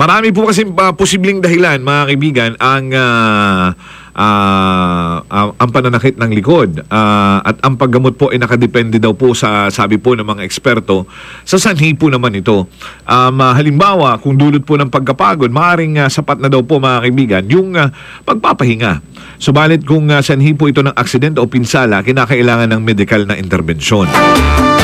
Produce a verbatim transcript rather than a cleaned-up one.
marami po kasi uh, posibleng dahilan, mga kaibigan, ang uh, uh, uh, ang pananakit ng likod. Uh, at ang paggamot po ay nakadepende daw po sa, sabi po ng mga eksperto, sa sanhi po naman ito. Um, uh, halimbawa, kung dulot po ng pagkapagod, maaaring uh, sapat na daw po, mga kaibigan, yung uh, pagpapahinga. Subalit kung uh, sanhi po ito ng aksidente o pinsala, kinakailangan ng medical na intervensyon.